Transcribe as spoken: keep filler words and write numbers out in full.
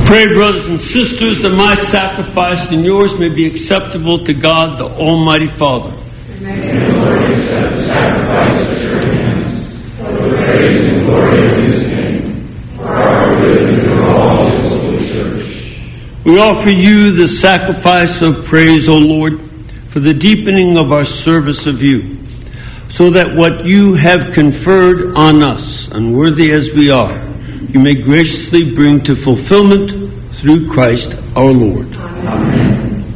Pray, brothers and sisters, that my sacrifice and yours may be acceptable to God, the Almighty Father. May the Lord accept the sacrifice at your hands, for the praise and glory of his name, for our good and for all his holy church. We offer you the sacrifice of praise, O Lord, for the deepening of our service of you, so that what you have conferred on us, unworthy as we are, you may graciously bring to fulfillment through Christ our Lord. Amen.